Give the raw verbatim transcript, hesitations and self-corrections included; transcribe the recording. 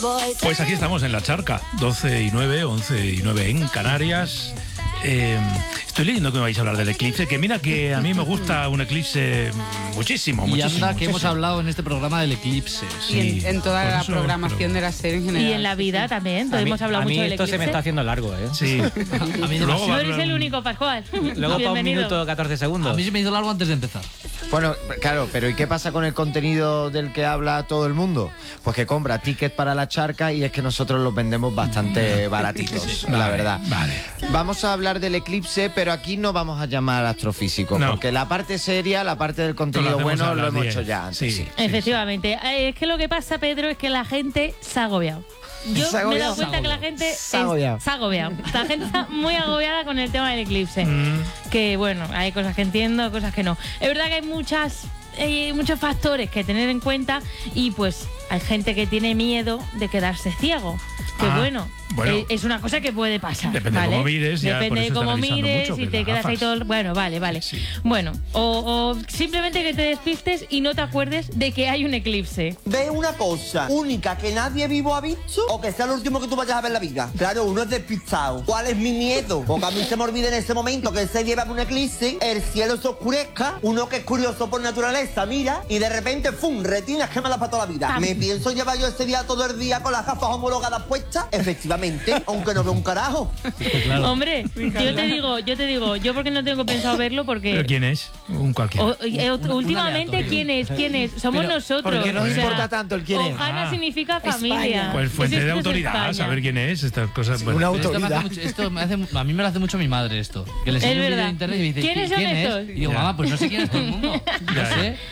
Pues aquí estamos en La Charca, doce y nueve, once y nueve en Canarias. Eh, estoy leyendo que me vais a hablar del eclipse, que mira que a mí me gusta un eclipse muchísimo, y muchísimo. anda que muchísimo. hemos hablado en este programa del eclipse. Sí, y en, en toda por la eso, programación pero... de la serie en general. Y en la vida sí, sí. también, A mí, hemos hablado a mí mucho del esto eclipse. se me está haciendo largo, ¿eh? Sí. A mí Luego demasiado. va a Tú eres hablar- el único, Pascual. Luego para un Bienvenido. minuto, catorce A segundos. mí se me hizo largo antes de empezar. Bueno, claro, pero ¿y qué pasa con el contenido del que habla todo el mundo? Pues que compra tickets para La Charca y es que nosotros los vendemos bastante baratitos, la Vale, verdad. Vale. Vamos a hablar del eclipse, pero aquí no vamos a llamar astrofísicos, No. porque la parte seria, la parte del Lo contenido hacemos bueno a lo las hemos diez. hecho ya antes. Sí. Sí. Efectivamente. Eh, Es que lo que pasa, Pedro, es que la gente se ha agobiado. Yo Se ha me he agobiado. dado cuenta que la gente Se ha agobiado. es- se ha agobiado. La gente está muy agobiada con el tema del eclipse. Mm. Que bueno, hay cosas que entiendo, cosas que no. Es verdad que hay muchas eh, muchos factores que tener en cuenta y pues hay gente que tiene miedo de quedarse ciego. Que Ah, bueno, bueno. eh, es una cosa que puede pasar. Depende de ¿vale? cómo mires, ya, por Depende de eso cómo están avisando mires mucho, y que te las quedas ahí gafas. todo. el- Bueno, vale, vale. Sí. Bueno, o, o simplemente que te despistes y no te acuerdes de que hay un eclipse. Ve una cosa única que nadie vivo ha visto o que sea lo último que tú vayas a ver en la vida. Claro, uno es despistado. ¿Cuál es mi miedo? Porque a mí se me olvida en ese momento que se lleva un eclipse, el cielo se oscurezca, uno que es curioso por naturaleza mira y de repente, ¡fum!, retinas quemadas para toda la vida. ¿Me pienso llevar yo ese día todo el día con las gafas homologadas puestas? Efectivamente, aunque no veo un carajo. Hombre, yo te digo, yo te digo, yo porque no tengo pensado verlo porque ¿Pero quién es? Un cualquiera. O- eh, últimamente, aleatorio. ¿quién es? ¿Quién es? Somos Pero, nosotros. ¿por qué nos o sea, importa tanto el quién es? Ojana Ah. significa familia. Pues fuente Eso de es autoridad, España. saber quién es, estas cosas. bueno. una Pero esto me hace autoridad. mucho- esto me hace- a mí me lo hace mucho mi madre esto. Que le Es enseño un vídeo verdad. de internet y me dice, ¿Quiénes son ¿quién estos? es? Y digo, Ya. mamá, pues no sé quién es todo el mundo. No Ya, sé.